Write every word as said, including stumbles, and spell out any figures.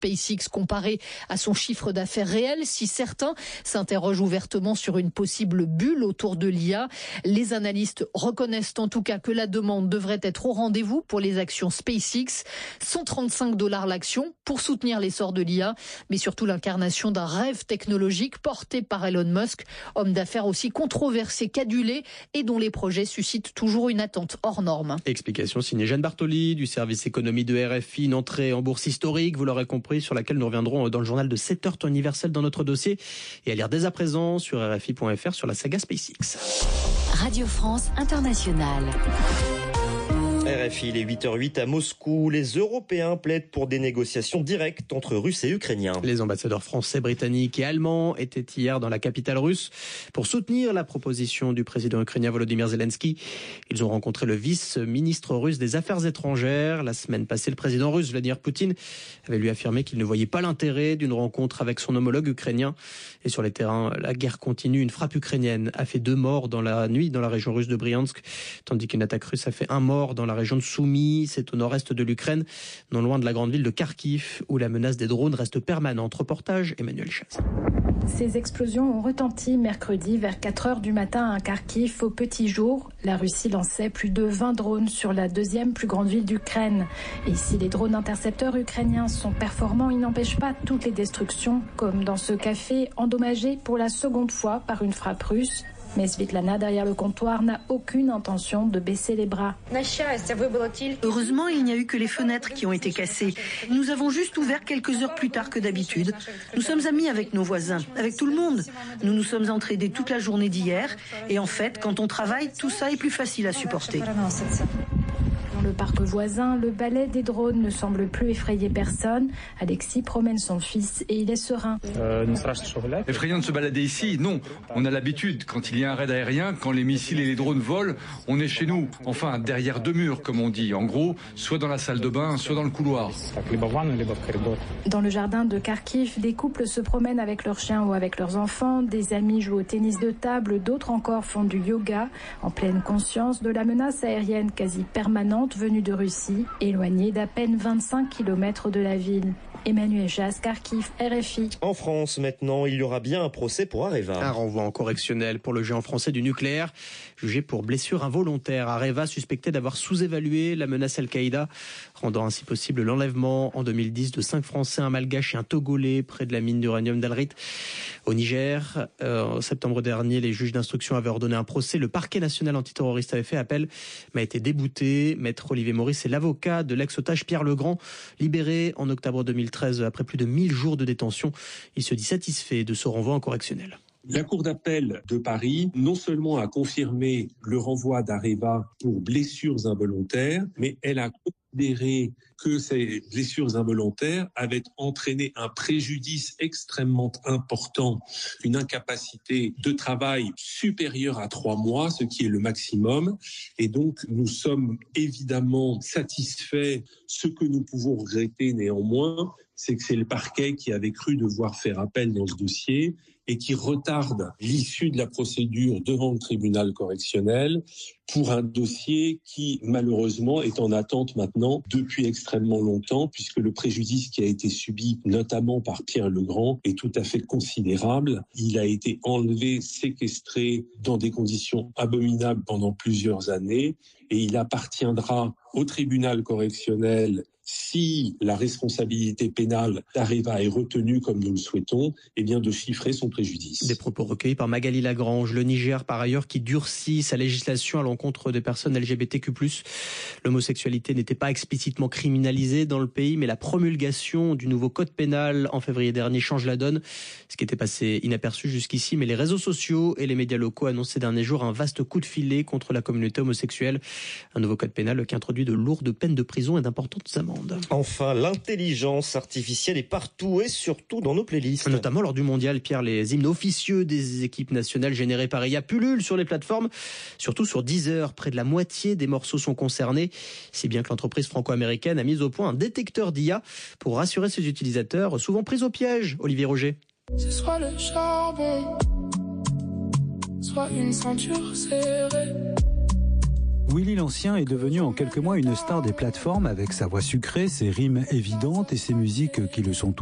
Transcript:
SpaceX comparé à son chiffre d'affaires réel, si certains s'interrogent ouvertement sur une possible bulle autour de l'I A. Les analystes reconnaissent en tout cas que la demande devrait être au rendez-vous pour les actions SpaceX. cent trente-cinq dollars l'action pour soutenir l'essor de l'I A, mais surtout l'incarnation d'un rêve technologique porté par Elon Musk, homme d'affaires aussi controversé qu'adulé et dont les projets suscitent toujours une attente hors norme. Explication signée Jeanne Bartoli du service économie de R F I, une entrée en bourse historique, vous l'aurez compris, sur laquelle nous reviendrons dans le journal de sept heures temps universel dans notre dossier et à lire dès à présent sur R F I point F R sur la saga SpaceX. Radio France Internationale. R F I, il est huit heures huit à Moscou. Les Européens plaident pour des négociations directes entre Russes et Ukrainiens. Les ambassadeurs français, britanniques et allemands étaient hier dans la capitale russe pour soutenir la proposition du président ukrainien Volodymyr Zelensky. Ils ont rencontré le vice-ministre russe des Affaires étrangères. La semaine passée, le président russe Vladimir Poutine avait lui affirmé qu'il ne voyait pas l'intérêt d'une rencontre avec son homologue ukrainien. Et sur les terrains, la guerre continue. Une frappe ukrainienne a fait deux morts dans la nuit dans la région russe de Bryansk, tandis qu'une attaque russe a fait un mort dans la région de Soumy, c'est au nord-est de l'Ukraine, non loin de la grande ville de Kharkiv, où la menace des drones reste permanente. Reportage Emmanuel Chaz. Ces explosions ont retenti mercredi vers quatre heures du matin à Kharkiv au petit jour. La Russie lançait plus de vingt drones sur la deuxième plus grande ville d'Ukraine. Et si les drones intercepteurs ukrainiens sont performants, ils n'empêchent pas toutes les destructions, comme dans ce café endommagé pour la seconde fois par une frappe russe. Mais Svetlana, derrière le comptoir, n'a aucune intention de baisser les bras. Heureusement, il n'y a eu que les fenêtres qui ont été cassées. Nous avons juste ouvert quelques heures plus tard que d'habitude. Nous sommes amis avec nos voisins, avec tout le monde. Nous nous sommes entraînés toute la journée d'hier. Et en fait, quand on travaille, tout ça est plus facile à supporter. Dans le parc voisin, le balai des drones ne semble plus effrayer personne. Alexis promène son fils et il est serein. Euh, Effrayant de se balader ici? Non, on a l'habitude. Quand il y a un raid aérien, quand les missiles et les drones volent, on est chez nous. Enfin, derrière deux murs, comme on dit. En gros, soit dans la salle de bain, soit dans le couloir. Dans le jardin de Kharkiv, des couples se promènent avec leurs chiens ou avec leurs enfants. Des amis jouent au tennis de table, d'autres encore font du yoga, en pleine conscience de la menace aérienne quasi permanente venue de Russie, éloignée d'à peine vingt-cinq kilomètres de la ville. Emmanuel Chaz, Kharkiv, R F I. En France, maintenant, il y aura bien un procès pour Areva. Un renvoi en correctionnel pour le géant français du nucléaire, jugé pour blessure involontaire. Areva suspecté d'avoir sous-évalué la menace Al-Qaïda, rendant ainsi possible l'enlèvement en deux mille dix de cinq Français, un Malgache et un Togolais près de la mine d'uranium d'Al-Rit au Niger. Euh, en septembre dernier, les juges d'instruction avaient ordonné un procès. Le parquet national antiterroriste avait fait appel, mais a été débouté. Maître Olivier Maurice est l'avocat de l'ex-otage Pierre Legrand, libéré en octobre deux mille treize après plus de mille jours de détention. Il se dit satisfait de ce renvoi en correctionnel. La Cour d'appel de Paris, non seulement a confirmé le renvoi d'Areva pour blessures involontaires, mais elle a considéré que ces blessures involontaires avaient entraîné un préjudice extrêmement important, une incapacité de travail supérieure à trois mois, ce qui est le maximum. Et donc, nous sommes évidemment satisfaits. Ce que nous pouvons regretter néanmoins, c'est que c'est le parquet qui avait cru devoir faire appel dans ce dossier et qui retarde l'issue de la procédure devant le tribunal correctionnel pour un dossier qui, malheureusement, est en attente maintenant depuis extrêmement longtemps, puisque le préjudice qui a été subi, notamment par Pierre Legrand, est tout à fait considérable. Il a été enlevé, séquestré dans des conditions abominables pendant plusieurs années, et il appartiendra au tribunal correctionnel, si la responsabilité pénale d'Areva est retenue comme nous le souhaitons, eh bien de chiffrer son préjudice. Des propos recueillis par Magali Lagrange. Le Niger, par ailleurs, qui durcit sa législation à l'encontre des personnes L G B T Q plus. L'homosexualité n'était pas explicitement criminalisée dans le pays, mais la promulgation du nouveau code pénal en février dernier change la donne. Ce qui était passé inaperçu jusqu'ici, mais les réseaux sociaux et les médias locaux annonçaient ces derniers jours un vaste coup de filet contre la communauté homosexuelle. Un nouveau code pénal qui introduit de lourdes peines de prison et d'importantes amendes. Enfin, l'intelligence artificielle est partout et surtout dans nos playlists. Notamment lors du mondial, Pierre, les hymnes officieux des équipes nationales générés par I A pullulent sur les plateformes, surtout sur Deezer. Près de la moitié des morceaux sont concernés, si bien que l'entreprise franco-américaine a mis au point un détecteur d'I A pour rassurer ses utilisateurs, souvent pris au piège. Olivier Roger. C'est soit le charbon, soit une ceinture serrée. Willy l'Ancien est devenu en quelques mois une star des plateformes avec sa voix sucrée, ses rimes évidentes et ses musiques qui le sont